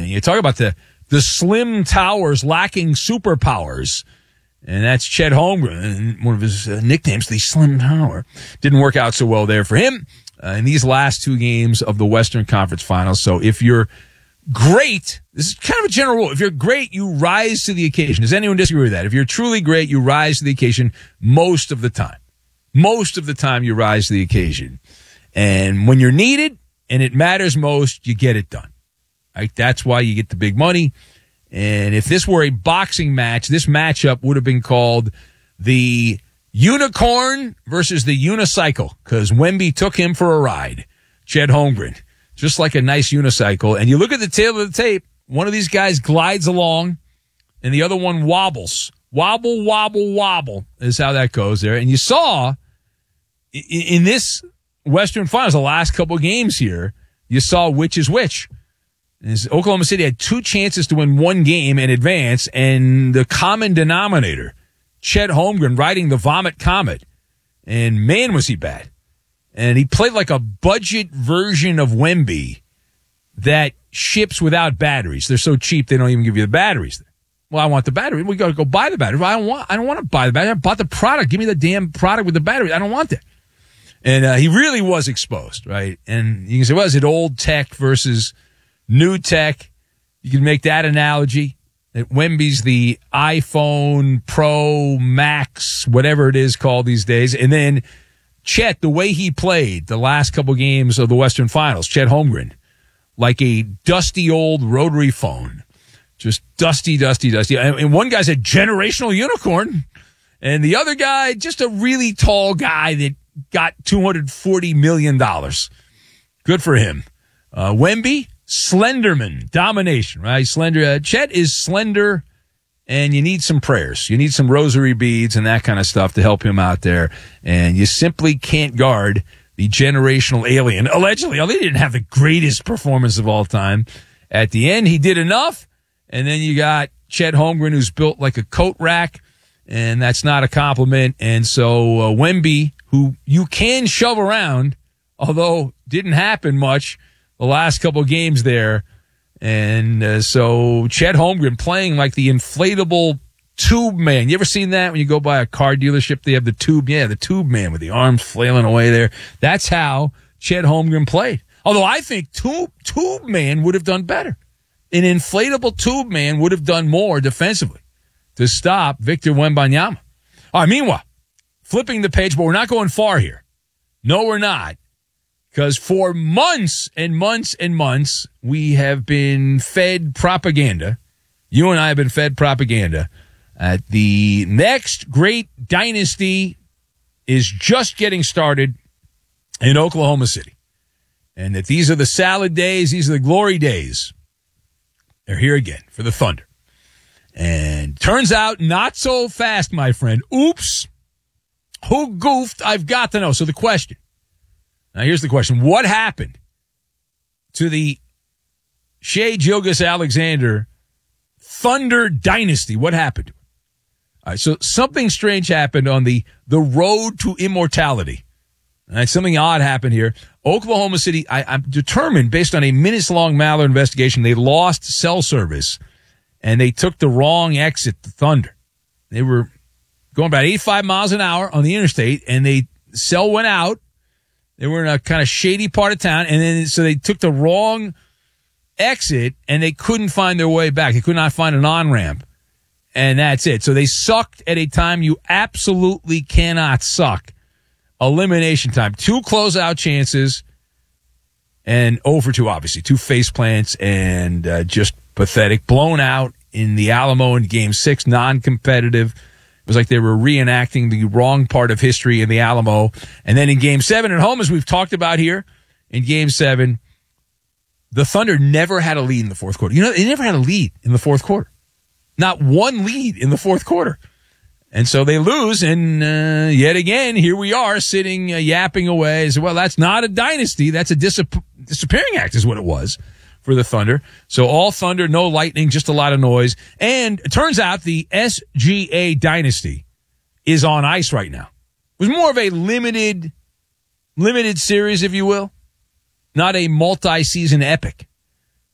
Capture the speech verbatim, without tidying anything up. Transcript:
And you talk about the, the slim towers lacking superpowers. And that's Chet Holmgren, and one of his uh, nicknames, the Slim Tower. Didn't work out so well there for him uh, in these last two games of the Western Conference Finals. So if you're great, this is kind of a general rule. If you're great, you rise to the occasion. Does anyone disagree with that? If you're truly great, you rise to the occasion most of the time. Most of the time, you rise to the occasion. And when you're needed and it matters most, you get it done. Right? That's why you get the big money. And if this were a boxing match, this matchup would have been called the Unicorn versus the Unicycle, because Wemby took him for a ride. Chet Holmgren, just like a nice unicycle. And you look at the tail of the tape, one of these guys glides along and the other one wobbles. Wobble, wobble, wobble is how that goes there. And you saw in, in this Western Finals, the last couple of games here, you saw which is which. Is Oklahoma City had two chances to win one game and advance, and the common denominator, Chet Holmgren riding the Vomit Comet, and man was he bad. And he played like a budget version of Wemby that ships without batteries. They're so cheap they don't even give you the batteries. Well, I want the battery. We got to go buy the battery. Well, I don't want. I don't want to buy the battery. I bought the product. Give me the damn product with the battery. I don't want that. And uh, he really was exposed, right? And you can say, well, is it old tech versus new tech? You can make that analogy. That Wemby's the iPhone Pro Max, whatever it is called these days. And then Chet, the way he played the last couple games of the Western Finals, Chet Holmgren, like a dusty old rotary phone. Just dusty, dusty, dusty. And one guy's a generational unicorn. And the other guy, just a really tall guy that got two hundred forty million dollars. Good for him. Uh, Wemby, Slenderman, domination, right? Slender. Uh, Chet is slender, and you need some prayers. You need some rosary beads and that kind of stuff to help him out there. And you simply can't guard the generational alien. Allegedly, oh, they didn't have the greatest performance of all time. At the end, he did enough. And then you got Chet Holmgren, who's built like a coat rack, and that's not a compliment. And so uh, Wemby, who you can shove around, although didn't happen much the last couple of games there. And uh, so Chet Holmgren playing like the inflatable tube man. You ever seen that when you go by a car dealership? They have the tube, yeah, the tube man with the arms flailing away there. That's how Chet Holmgren played. Although I think tube, tube man would have done better. An inflatable tube man would have done more defensively to stop Victor Wembanyama. All right, meanwhile, flipping the page, but we're not going far here. No, we're not. Because for months and months and months, we have been fed propaganda. You and I have been fed propaganda. Uh, the next great dynasty is just getting started in Oklahoma City. And that these are the salad days, these are the glory days. They're here again for the Thunder. And turns out not so fast, my friend. Oops. Who goofed? I've got to know. So the question. Now here's the question. What happened to the Shai Gilgeous-Alexander Thunder dynasty? What happened to it? All right, so something strange happened on the, the road to immortality. All right, something odd happened here. Oklahoma City, I, I'm determined, based on a minutes-long Maller investigation, they lost cell service, and they took the wrong exit to Thunder. They were going about eighty-five miles an hour on the interstate, and they cell went out. They were in a kind of shady part of town, and then so they took the wrong exit, and they couldn't find their way back. They could not find an on-ramp, and that's it. So they sucked at a time you absolutely cannot suck. Elimination time. Two closeout chances, and oh for two, obviously. Two face plants, and uh, just pathetic. Blown out in the Alamo in Game six, non-competitive. It was like they were reenacting the wrong part of history in the Alamo. And then in Game seven at home, as we've talked about here, in Game seven, the Thunder never had a lead in the fourth quarter. You know, they never had a lead in the fourth quarter. Not one lead in the fourth quarter. And so they lose, and uh, yet again, here we are sitting, uh, yapping away. So, well, that's not a dynasty. That's a disap- disappearing act is what it was for the Thunder. So all Thunder, no lightning, just a lot of noise. And it turns out the S G A dynasty is on ice right now. It was more of a limited, limited series, if you will, not a multi-season epic.